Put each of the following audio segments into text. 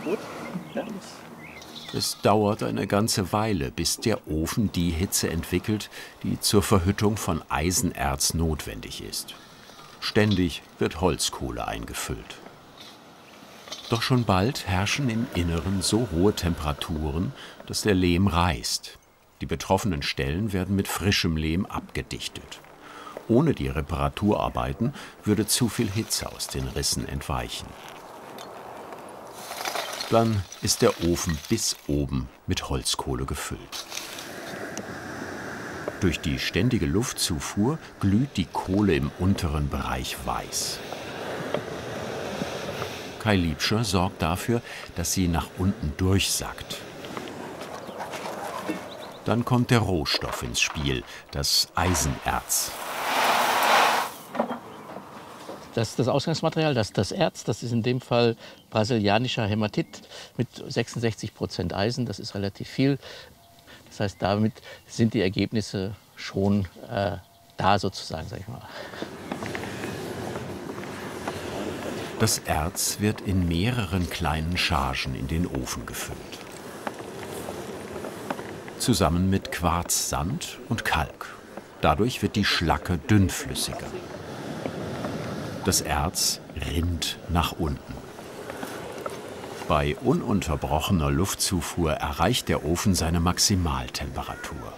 Gut. Ja. Es dauert eine ganze Weile, bis der Ofen die Hitze entwickelt, die zur Verhüttung von Eisenerz notwendig ist. Ständig wird Holzkohle eingefüllt. Doch schon bald herrschen im Inneren so hohe Temperaturen, dass der Lehm reißt. Die betroffenen Stellen werden mit frischem Lehm abgedichtet. Ohne die Reparaturarbeiten würde zu viel Hitze aus den Rissen entweichen. Dann ist der Ofen bis oben mit Holzkohle gefüllt. Durch die ständige Luftzufuhr glüht die Kohle im unteren Bereich weiß. Kai Liebscher sorgt dafür, dass sie nach unten durchsackt. Dann kommt der Rohstoff ins Spiel, das Eisenerz. Das Ausgangsmaterial, das Erz, das ist in dem Fall brasilianischer Hämatit mit 66% Eisen, das ist relativ viel. Das heißt, damit sind die Ergebnisse schon da sozusagen, sag ich mal. Das Erz wird in mehreren kleinen Chargen in den Ofen gefüllt. Zusammen mit Quarzsand und Kalk. Dadurch wird die Schlacke dünnflüssiger. Das Erz rinnt nach unten. Bei ununterbrochener Luftzufuhr erreicht der Ofen seine Maximaltemperatur.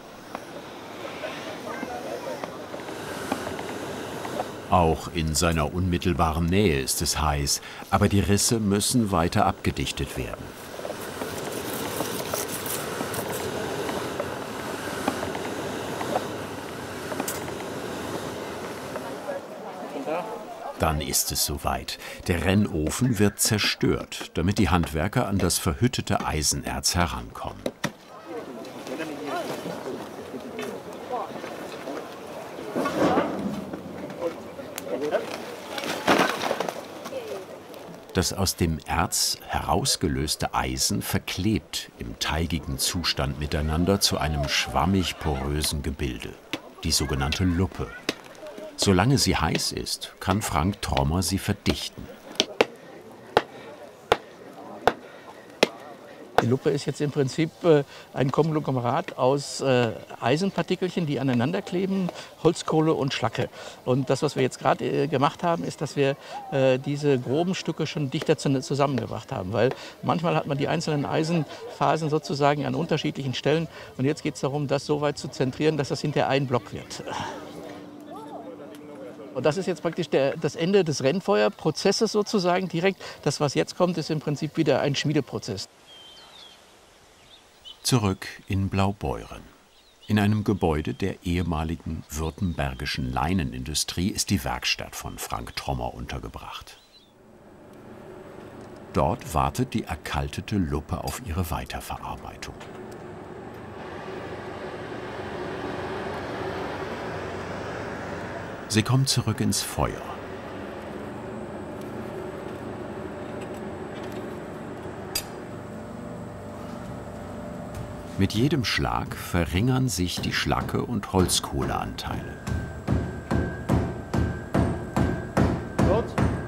Auch in seiner unmittelbaren Nähe ist es heiß, aber die Risse müssen weiter abgedichtet werden. Dann ist es soweit. Der Rennofen wird zerstört, damit die Handwerker an das verhüttete Eisenerz herankommen. Das aus dem Erz herausgelöste Eisen verklebt im teigigen Zustand miteinander zu einem schwammig-porösen Gebilde, die sogenannte Luppe. Solange sie heiß ist, kann Frank Trommer sie verdichten. Die Luppe ist jetzt im Prinzip ein Konglomerat aus Eisenpartikelchen, die aneinander kleben, Holzkohle und Schlacke. Und das, was wir jetzt gerade gemacht haben, ist, dass wir diese groben Stücke schon dichter zusammengebracht haben. Weil manchmal hat man die einzelnen Eisenphasen sozusagen an unterschiedlichen Stellen. Und jetzt geht es darum, das so weit zu zentrieren, dass das hinterher ein Block wird. Und das ist jetzt praktisch das Ende des Rennfeuerprozesses sozusagen direkt. Das, was jetzt kommt, ist im Prinzip wieder ein Schmiedeprozess. Zurück in Blaubeuren. In einem Gebäude der ehemaligen württembergischen Leinenindustrie ist die Werkstatt von Frank Trommer untergebracht. Dort wartet die erkaltete Luppe auf ihre Weiterverarbeitung. Sie kommt zurück ins Feuer. Mit jedem Schlag verringern sich die Schlacke- und Holzkohleanteile. Gut.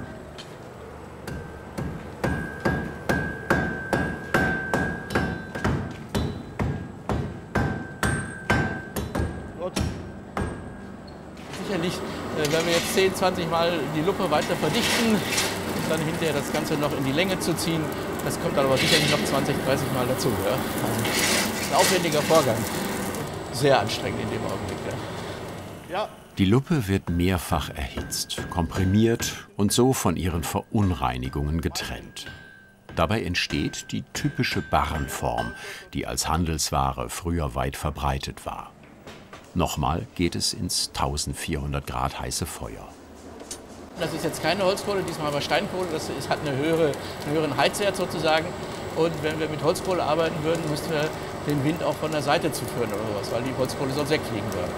Gut. Sicherlich, wenn wir jetzt 10, 20 Mal die Luppe weiter verdichten und dann hinterher das Ganze noch in die Länge zu ziehen, das kommt dann aber sicherlich noch 20, 30 Mal dazu. Ja? Also, ein aufwendiger Vorgang. Sehr anstrengend in dem Augenblick. Ja. Die Luppe wird mehrfach erhitzt, komprimiert und so von ihren Verunreinigungen getrennt. Dabei entsteht die typische Barrenform, die als Handelsware früher weit verbreitet war. Nochmal geht es ins 1400 Grad heiße Feuer. Das ist jetzt keine Holzkohle, diesmal aber Steinkohle. Das hat einen höheren Heizwert sozusagen. Und wenn wir mit Holzkohle arbeiten würden, müssten wir den Wind auch von der Seite zuführen oder sowas, weil die Holzkohle sonst wegfliegen würde.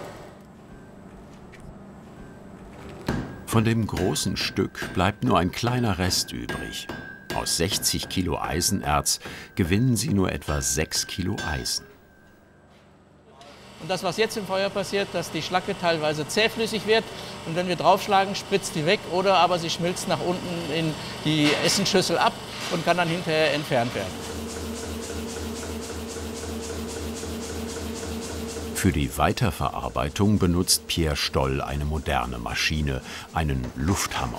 Von dem großen Stück bleibt nur ein kleiner Rest übrig. Aus 60 Kilo Eisenerz gewinnen sie nur etwa 6 Kilo Eisen. Und das, was jetzt im Feuer passiert, dass die Schlacke teilweise zähflüssig wird und wenn wir draufschlagen, spritzt die weg oder aber sie schmilzt nach unten in die Essenschüssel ab und kann dann hinterher entfernt werden. Für die Weiterverarbeitung benutzt Pierre Stoll eine moderne Maschine, einen Lufthammer.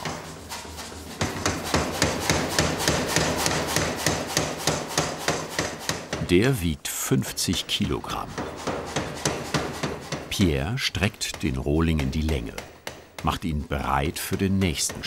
Der wiegt 50 Kilogramm. Pierre streckt den Rohling in die Länge, macht ihn bereit für den nächsten